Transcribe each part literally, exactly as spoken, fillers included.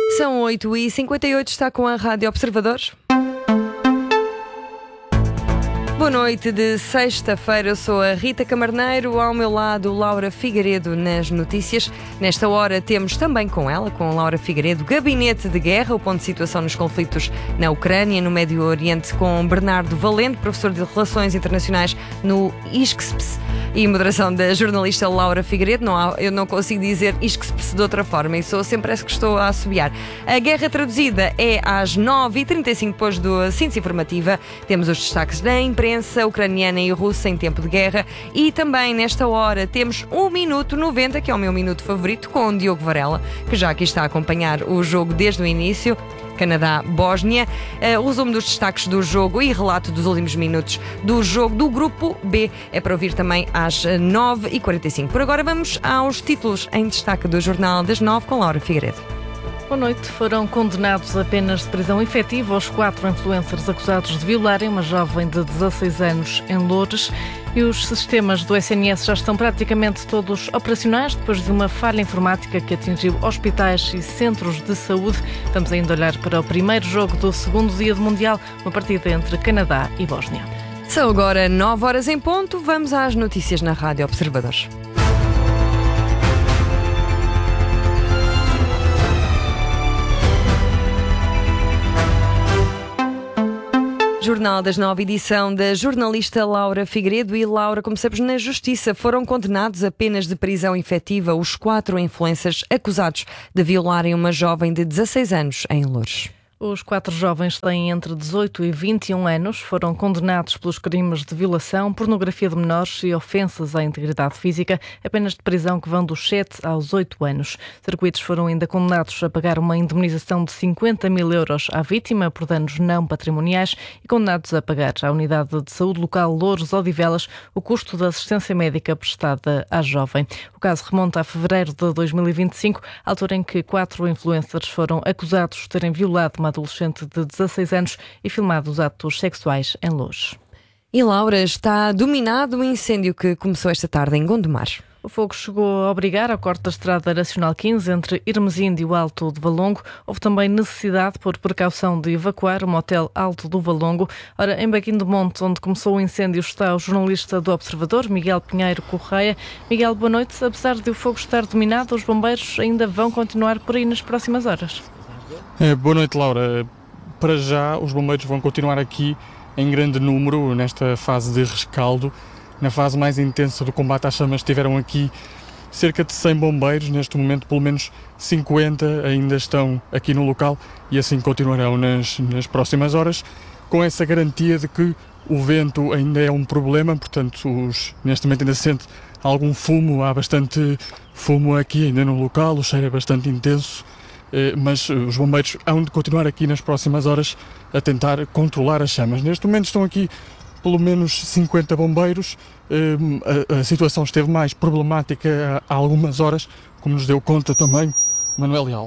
São oito e cinquenta e oito, está com a Rádio Observadores. Boa noite de sexta-feira, eu sou a Rita Camarneiro, ao meu lado Laura Figueiredo nas notícias. Nesta hora temos também com ela, com Laura Figueiredo, Gabinete de Guerra, o ponto de situação nos conflitos na Ucrânia, no Médio Oriente, com Bernardo Valente, professor de Relações Internacionais no I S C S P S, e moderação da jornalista Laura Figueiredo. Não há, eu não consigo dizer I S C S P S de outra forma e sou sempre essa que estou a assobiar. A guerra traduzida é às nove e trinta e cinco, depois do síntese informativa. Temos os destaques da imprensa ucraniana e russa em tempo de guerra e também nesta hora temos um minuto noventa, que é o meu minuto favorito, com o Diogo Varela, que já aqui está a acompanhar o jogo desde o início. Canadá-Bósnia, uh, o resumo dos destaques do jogo e relato dos últimos minutos do jogo do Grupo B é para ouvir também às nove e quarenta e cinco. Por agora vamos aos títulos em destaque do Jornal das nove com Laura Figueiredo. Boa noite. Foram condenados a penas de prisão efetiva os quatro influencers acusados de violarem uma jovem de dezasseis anos em Loures. E os sistemas do S N S já estão praticamente todos operacionais depois de uma falha informática que atingiu hospitais e centros de saúde. Vamos ainda olhar para o primeiro jogo do segundo dia do Mundial, uma partida entre Canadá e Bósnia. São agora nove horas em ponto. Vamos às notícias na Rádio Observadores. Jornal das nove, edição da jornalista Laura Figueiredo. E Laura, como sabes, na Justiça foram condenados a penas de prisão efetiva os quatro influencers acusados de violarem uma jovem de dezasseis anos em Loures. Os quatro jovens têm entre dezoito e vinte e um anos, foram condenados pelos crimes de violação, pornografia de menores e ofensas à integridade física, a penas de prisão que vão dos sete aos oito anos. Circuitos foram ainda condenados a pagar uma indemnização de cinquenta mil euros à vítima por danos não patrimoniais e condenados a pagar à Unidade de Saúde Local Loures-Odivelas o custo da assistência médica prestada à jovem. O caso remonta a fevereiro de dois mil e vinte e cinco, altura em que quatro influencers foram acusados de terem violado uma adolescente de dezasseis anos e filmado os atos sexuais em Loures. E Laura, está dominado o incêndio que começou esta tarde em Gondomar. O fogo chegou a obrigar ao corte da Estrada Nacional quinze entre Irmesinde e o Alto de Valongo. Houve também necessidade, por precaução, de evacuar o motel Alto do Valongo. Ora, em Baguim do Monte, onde começou o incêndio, está o jornalista do Observador, Miguel Pinheiro Correia. Miguel, boa noite. Apesar de o fogo estar dominado, os bombeiros ainda vão continuar por aí nas próximas horas. É, boa noite, Laura. Para já, os bombeiros vão continuar aqui em grande número nesta fase de rescaldo. Na fase mais intensa do combate às chamas estiveram aqui cerca de cem bombeiros. Neste momento, pelo menos cinquenta ainda estão aqui no local e assim continuarão nas, nas próximas horas, com essa garantia de que o vento ainda é um problema. Portanto, os, neste momento ainda se sente algum fumo, há bastante fumo aqui ainda no local, o cheiro é bastante intenso. Mas os bombeiros hão de continuar aqui nas próximas horas a tentar controlar as chamas. Neste momento estão aqui pelo menos cinquenta bombeiros. A, a situação esteve mais problemática há algumas horas, como nos deu conta também Manuel Leal.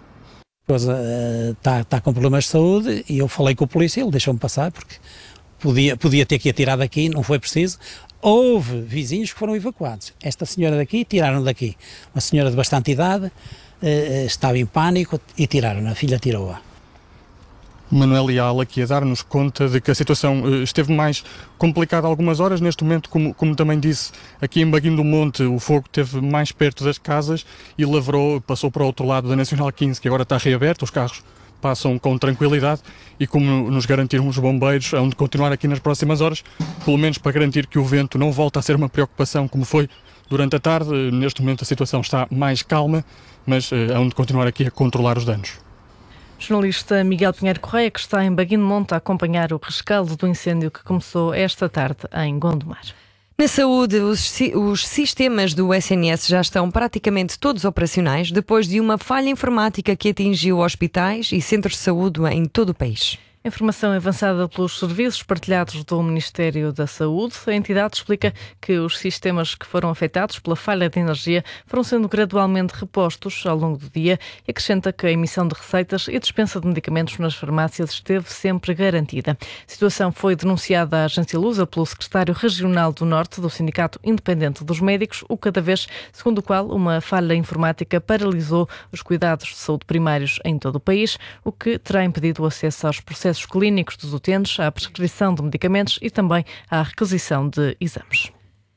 Está uh, tá com problemas de saúde e eu falei com o polícia, ele deixou-me passar porque podia, podia ter que atirar daqui, não foi preciso. Houve vizinhos que foram evacuados. Esta senhora daqui, tiraram daqui. Uma senhora de bastante idade, Uh, estava em pânico e tiraram, a filha tirou-a. Manuel Leal aqui a dar-nos conta de que a situação uh, esteve mais complicada há algumas horas. Neste momento, como, como também disse, aqui em Baguim do Monte o fogo esteve mais perto das casas e lavrou, passou para o outro lado da Nacional quinze, que agora está reaberta, os carros passam com tranquilidade e, como nos garantiram os bombeiros, hão de continuar aqui nas próximas horas, pelo menos para garantir que o vento não volta a ser uma preocupação como foi durante a tarde. Neste momento a situação está mais calma, mas uh, hão de continuar aqui a controlar os danos. Jornalista Miguel Pinheiro Correia, que está em Baguim do Monte a acompanhar o rescaldo do incêndio que começou esta tarde em Gondomar. Na saúde, os, os sistemas do S N S já estão praticamente todos operacionais depois de uma falha informática que atingiu hospitais e centros de saúde em todo o país. Informação avançada pelos serviços partilhados do Ministério da Saúde, a entidade explica que os sistemas que foram afetados pela falha de energia foram sendo gradualmente repostos ao longo do dia e acrescenta que a emissão de receitas e dispensa de medicamentos nas farmácias esteve sempre garantida. A situação foi denunciada à Agência Lusa pelo secretário regional do Norte do Sindicato Independente dos Médicos, o Cada Vez, segundo o qual uma falha informática paralisou os cuidados de saúde primários em todo o país, o que terá impedido o acesso aos processos clínicos dos utentes, à prescrição de medicamentos e também à requisição de exames.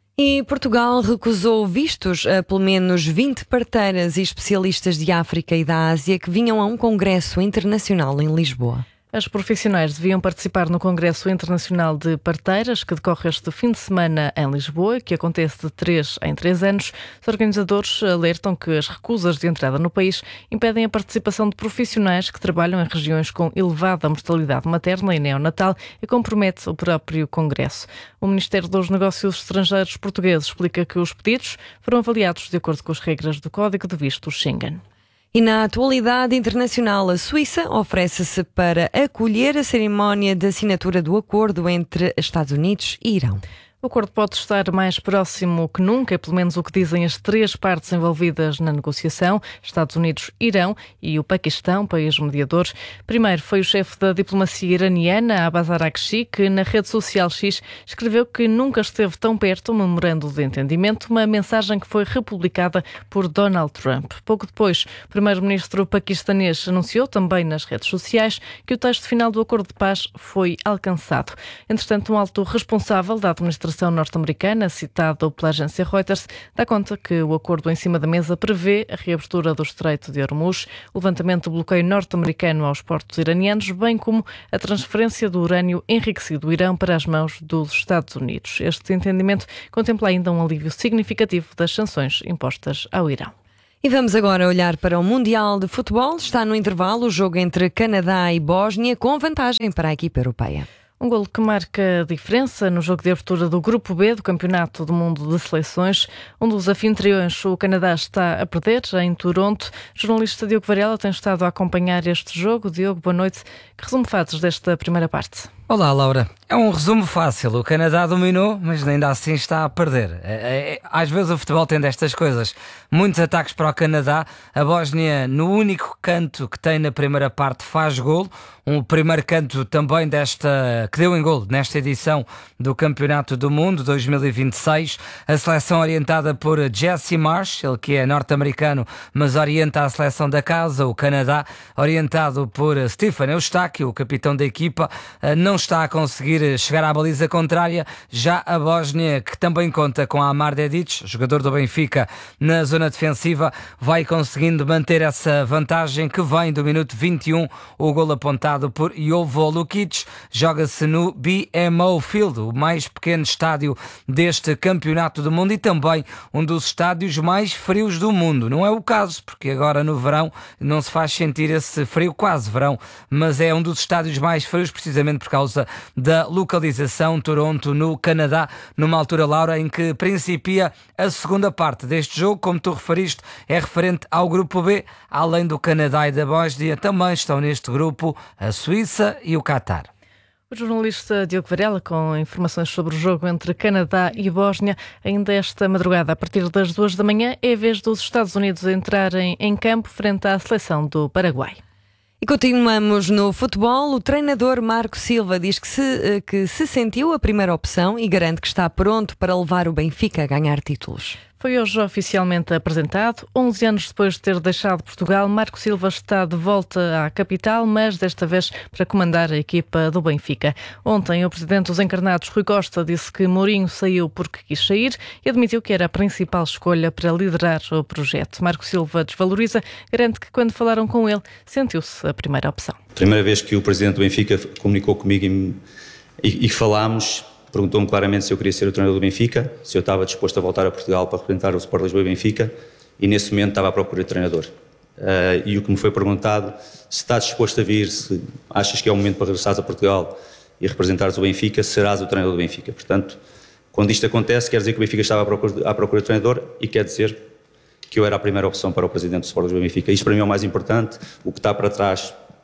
E Portugal recusou vistos a pelo menos vinte parteiras e especialistas de África e da Ásia que vinham a um congresso internacional em Lisboa. As profissionais deviam participar no Congresso Internacional de Parteiras, que decorre este fim de semana em Lisboa, que acontece de três em três anos. Os organizadores alertam que as recusas de entrada no país impedem a participação de profissionais que trabalham em regiões com elevada mortalidade materna e neonatal e compromete o próprio Congresso. O Ministério dos Negócios Estrangeiros português explica que os pedidos foram avaliados de acordo com as regras do Código de Vistos Schengen. E na atualidade internacional, a Suíça oferece-se para acolher a cerimónia de assinatura do acordo entre Estados Unidos e Irão. O acordo pode estar mais próximo que nunca, é pelo menos o que dizem as três partes envolvidas na negociação, Estados Unidos, Irão e o Paquistão, país mediador. Primeiro foi o chefe da diplomacia iraniana, Abbas Araghchi, que na rede social X escreveu que nunca esteve tão perto, um memorando de entendimento, uma mensagem que foi republicada por Donald Trump. Pouco depois, o primeiro-ministro paquistanês anunciou também nas redes sociais que o texto final do acordo de paz foi alcançado. Entretanto, um alto responsável da administração norte-americana, citado pela agência Reuters, dá conta que o acordo em cima da mesa prevê a reabertura do Estreito de Hormuz, o levantamento do bloqueio norte-americano aos portos iranianos, bem como a transferência do urânio enriquecido do Irão para as mãos dos Estados Unidos. Este entendimento contempla ainda um alívio significativo das sanções impostas ao Irão. E vamos agora olhar para o Mundial de Futebol. Está no intervalo o jogo entre Canadá e Bósnia, com vantagem para a equipa europeia. Um golo que marca a diferença no jogo de abertura do Grupo B do Campeonato do Mundo de Seleções. Um dos anfitriões, o Canadá, está a perder em Toronto. O jornalista Diogo Varela tem estado a acompanhar este jogo. Diogo, boa noite. Que resumo fazes desta primeira parte? Olá, Laura. É um resumo fácil. O Canadá dominou, mas ainda assim está a perder. É, é, às vezes o futebol tem destas coisas. Muitos ataques para o Canadá. A Bósnia, no único canto que tem na primeira parte, faz golo. Um primeiro canto também desta, que deu em golo nesta edição do Campeonato do Mundo dois mil e vinte e seis. A seleção orientada por Jesse Marsh, ele que é norte-americano, mas orienta a seleção da casa. O Canadá, orientado por Stefan Eustáquio, o capitão da equipa, não está a conseguir chegar à baliza contrária. Já a Bósnia, que também conta com Amar Dedic, jogador do Benfica, na zona defensiva, vai conseguindo manter essa vantagem que vem do minuto vinte e um, o golo apontado por Jovo Lukic. Joga-se no B M O Field, o mais pequeno estádio deste Campeonato do Mundo e também um dos estádios mais frios do mundo. Não é o caso, porque agora no verão não se faz sentir esse frio, quase verão, mas é um dos estádios mais frios precisamente por causa da localização. Toronto, no Canadá, numa altura, Laura, em que principia a segunda parte deste jogo. Como tu referiste, é referente ao Grupo B. Além do Canadá e da Bósnia, também estão neste grupo a Suíça e o Qatar. O jornalista Diogo Varela com informações sobre o jogo entre Canadá e Bósnia. Ainda esta madrugada, a partir das duas da manhã, é a vez dos Estados Unidos entrarem em campo frente à seleção do Paraguai. E continuamos no futebol. O treinador Marco Silva diz que se, que se sentiu a primeira opção e garante que está pronto para levar o Benfica a ganhar títulos. Foi hoje oficialmente apresentado. onze anos depois de ter deixado Portugal, Marco Silva está de volta à capital, mas desta vez para comandar a equipa do Benfica. Ontem, o presidente dos encarnados, Rui Costa, disse que Mourinho saiu porque quis sair e admitiu que era a principal escolha para liderar o projeto. Marco Silva desvaloriza, garante que quando falaram com ele, sentiu-se a primeira opção. Primeira vez que o presidente do Benfica comunicou comigo e, e, e falámos, perguntou-me claramente se eu queria ser o treinador do Benfica, se eu estava disposto a voltar a Portugal para representar o Sport Lisboa e Benfica, e nesse momento estava à procura de treinador. Uh, e o que me foi perguntado, se estás disposto a vir, se achas que é o momento para regressares a Portugal e representares o Benfica, serás o treinador do Benfica. Portanto, quando isto acontece, quer dizer que o Benfica estava à procura, à procura de treinador e quer dizer que eu era a primeira opção para o presidente do Sport Lisboa e Benfica. Isto para mim é o mais importante. O que está para trás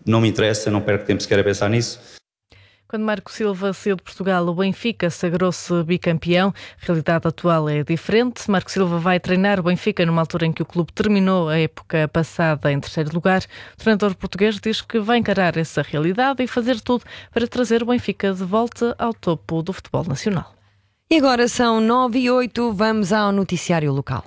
não me interessa, não perco tempo sequer a pensar nisso. Quando Marco Silva saiu de Portugal, o Benfica sagrou-se bicampeão. A realidade atual é diferente. Marco Silva vai treinar o Benfica numa altura em que o clube terminou a época passada em terceiro lugar. O treinador português diz que vai encarar essa realidade e fazer tudo para trazer o Benfica de volta ao topo do futebol nacional. E agora são nove e oito, vamos ao noticiário local.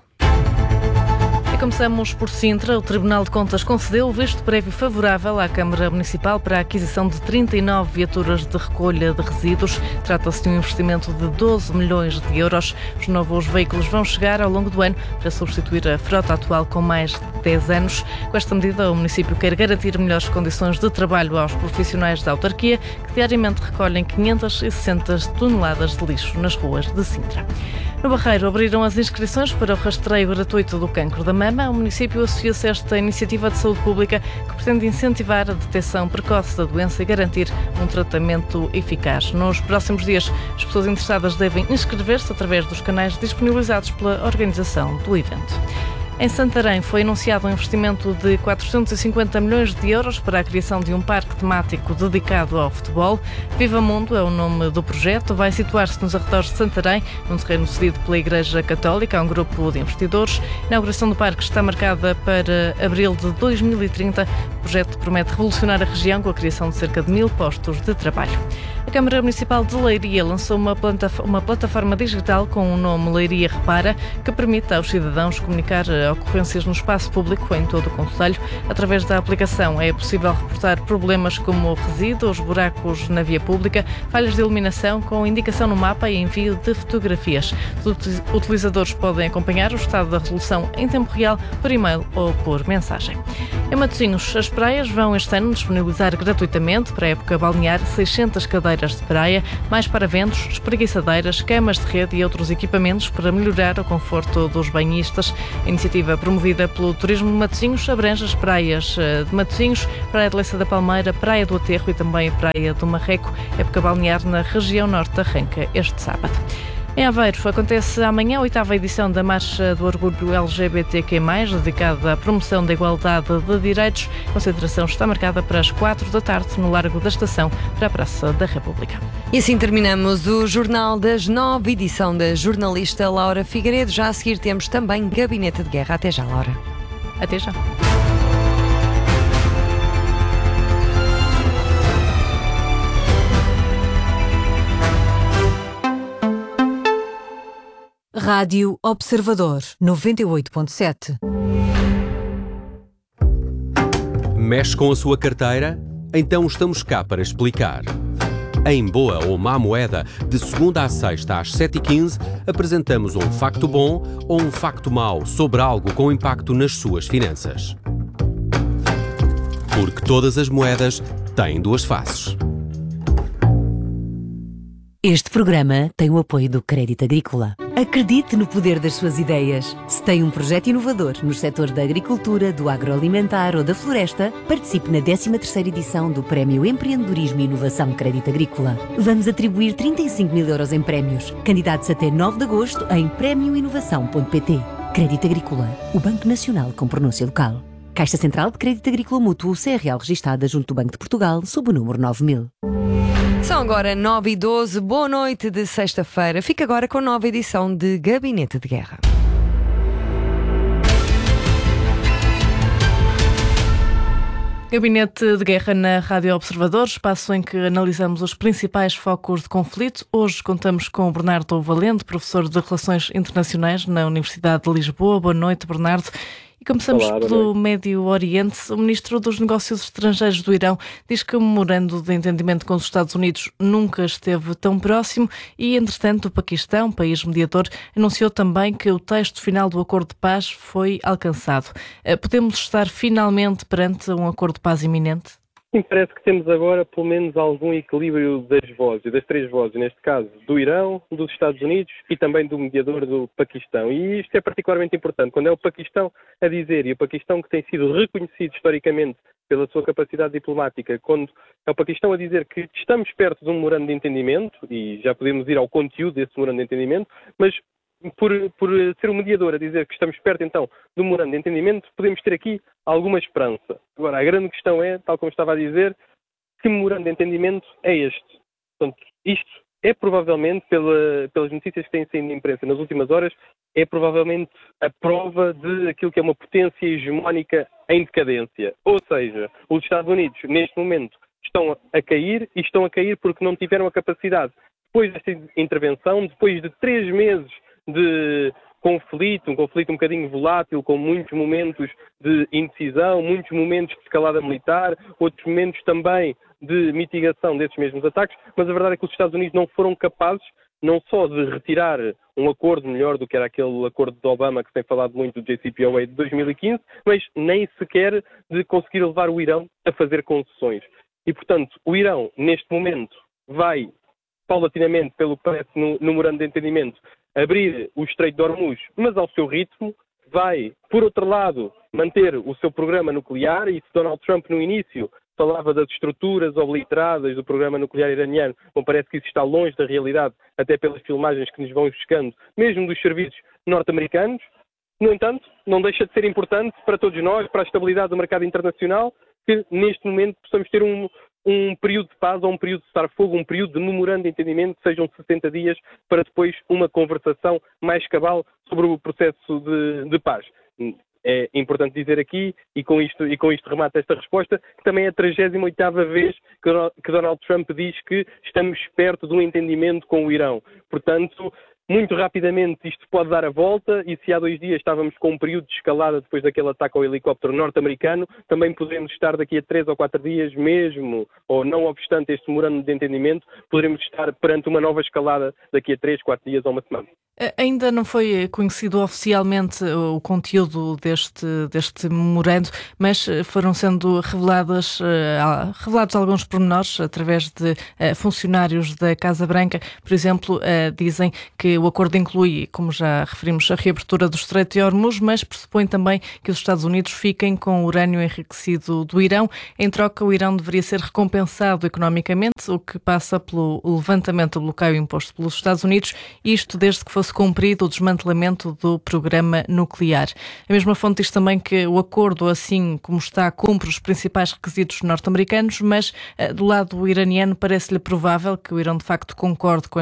Começamos por Sintra. O Tribunal de Contas concedeu o visto prévio favorável à Câmara Municipal para a aquisição de trinta e nove viaturas de recolha de resíduos. Trata-se de um investimento de doze milhões de euros. Os novos veículos vão chegar ao longo do ano para substituir a frota atual com mais de dez anos. Com esta medida, o município quer garantir melhores condições de trabalho aos profissionais da autarquia, que diariamente recolhem quinhentas e sessenta toneladas de lixo nas ruas de Sintra. No Barreiro, abriram as inscrições para o rastreio gratuito do cancro da mama. O município associa-se a esta iniciativa de saúde pública que pretende incentivar a detecção precoce da doença e garantir um tratamento eficaz. Nos próximos dias, as pessoas interessadas devem inscrever-se através dos canais disponibilizados pela organização do evento. Em Santarém foi anunciado um investimento de quatrocentos e cinquenta milhões de euros para a criação de um parque temático dedicado ao futebol. Viva Mundo é o nome do projeto. Vai situar-se nos arredores de Santarém, num terreno cedido pela Igreja Católica a um grupo de investidores. A inauguração do parque está marcada para abril de dois mil e trinta. O projeto promete revolucionar a região com a criação de cerca de mil postos de trabalho. A Câmara Municipal de Leiria lançou uma, planta, uma plataforma digital com o nome Leiria Repara, que permite aos cidadãos comunicar ocorrências no espaço público em todo o concelho. Através da aplicação é possível reportar problemas como resíduos, buracos na via pública, falhas de iluminação com indicação no mapa e envio de fotografias. Os utilizadores podem acompanhar o estado da resolução em tempo real, por e-mail ou por mensagem. Em Matosinhos, as praias vão este ano disponibilizar gratuitamente para a época balnear seiscentas cadeiras de praia, mais paraventos, espreguiçadeiras, camas de rede e outros equipamentos para melhorar o conforto dos banhistas. A iniciativa promovida pelo Turismo de Matosinhos abrange as praias de Matosinhos, Praia de Leiça da Palmeira, Praia do Aterro e também a Praia do Marreco. A época balnear na região norte arranca este sábado. Em Aveiro acontece amanhã a oitava edição da Marcha do Orgulho L G B T Q mais, dedicada à promoção da igualdade de direitos. A concentração está marcada para as quatro da tarde no Largo da Estação, para a Praça da República. E assim terminamos o Jornal das Nove, edição da jornalista Laura Figueiredo. Já a seguir temos também Gabinete de Guerra. Até já, Laura. Até já. Rádio Observador, noventa e oito ponto sete. Mexe com a sua carteira? Então estamos cá para explicar. Em Boa ou Má Moeda, de segunda à sexta às sete e quinze, apresentamos um facto bom ou um facto mau sobre algo com impacto nas suas finanças. Porque todas as moedas têm duas faces. Este programa tem o apoio do Crédito Agrícola. Acredite no poder das suas ideias. Se tem um projeto inovador nos setores da agricultura, do agroalimentar ou da floresta, participe na décima terceira edição do Prémio Empreendedorismo e Inovação Crédito Agrícola. Vamos atribuir trinta e cinco mil euros em prémios. Candidatos até nove de agosto em prémio inovação ponto pt. Crédito Agrícola, o Banco Nacional com pronúncia local. Caixa Central de Crédito Agrícola Mútuo, C R L registada junto do Banco de Portugal, sob o número nove mil. São agora nove e doze, boa noite de sexta-feira. Fica agora com a nova edição de Gabinete de Guerra. Gabinete de Guerra na Rádio Observador, espaço em que analisamos os principais focos de conflito. Hoje contamos com o Bernardo Valente, professor de Relações Internacionais na Universidade de Lisboa. Boa noite, Bernardo. E começamos Olá, pelo Médio Oriente. O ministro dos Negócios Estrangeiros do Irão diz que o memorando de entendimento com os Estados Unidos nunca esteve tão próximo e, entretanto, o Paquistão, país mediador, anunciou também que o texto final do acordo de paz foi alcançado. Podemos estar finalmente perante um acordo de paz iminente? Sim, parece que temos agora pelo menos algum equilíbrio das vozes, das três vozes, neste caso do Irão, dos Estados Unidos e também do mediador do Paquistão. E isto é particularmente importante, quando é o Paquistão a dizer, e o Paquistão que tem sido reconhecido historicamente pela sua capacidade diplomática, quando é o Paquistão a dizer que estamos perto de um memorando de entendimento, e já podemos ir ao conteúdo desse memorando de entendimento, mas por, por ser o mediador a dizer que estamos perto então do memorando de entendimento, podemos ter aqui alguma esperança. Agora, a grande questão é, tal como estava a dizer, que memorando de entendimento é este? Portanto, isto é provavelmente, pela, pelas notícias que têm saído na imprensa nas últimas horas, é provavelmente a prova de aquilo que é uma potência hegemónica em decadência. Ou seja, os Estados Unidos, neste momento, estão a cair e estão a cair porque não tiveram a capacidade, depois desta intervenção, depois de três meses de conflito, um conflito um bocadinho volátil, com muitos momentos de indecisão, muitos momentos de escalada militar, outros momentos também de mitigação desses mesmos ataques, mas a verdade é que os Estados Unidos não foram capazes não só de retirar um acordo melhor do que era aquele acordo de Obama que se tem falado muito do J C P O A de dois mil e quinze, mas nem sequer de conseguir levar o Irão a fazer concessões. E, portanto, o Irão, neste momento, vai, paulatinamente, pelo que parece no, no memorando de entendimento, abrir o Estreito de Hormuz, mas ao seu ritmo, vai, por outro lado, manter o seu programa nuclear, e se Donald Trump, no início, falava das estruturas obliteradas do programa nuclear iraniano, bom, parece que isso está longe da realidade, até pelas filmagens que nos vão chegando, mesmo dos serviços norte-americanos. No entanto, não deixa de ser importante para todos nós, para a estabilidade do mercado internacional, que neste momento possamos ter um, um período de paz ou um período de cessar-fogo, um período de memorando de entendimento, que sejam sessenta dias, para depois uma conversação mais cabal sobre o processo de, de paz. É importante dizer aqui, e com isto, e com isto remata esta resposta, que também é a trigésima oitava vez que Donald Trump diz que estamos perto de um entendimento com o Irão. Portanto, muito rapidamente isto pode dar a volta, e se há dois dias estávamos com um período de escalada depois daquele ataque ao helicóptero norte-americano, também podemos estar daqui a três ou quatro dias mesmo, ou não obstante este memorando de entendimento, poderemos estar perante uma nova escalada daqui a três, quatro dias ou uma semana. Ainda não foi conhecido oficialmente o conteúdo deste, deste memorando, mas foram sendo reveladas, uh, revelados alguns pormenores através de uh, funcionários da Casa Branca. Por exemplo, uh, dizem que o acordo inclui, como já referimos, a reabertura do Estreito de Hormuz, mas pressupõe também que os Estados Unidos fiquem com o urânio enriquecido do Irão. Em troca, o Irão deveria ser recompensado economicamente, o que passa pelo levantamento do bloqueio imposto pelos Estados Unidos, isto desde que fosse cumprido o desmantelamento do programa nuclear. A mesma fonte diz também que o acordo, assim como está, cumpre os principais requisitos norte-americanos, mas do lado iraniano parece-lhe provável que o Irão de facto concorde com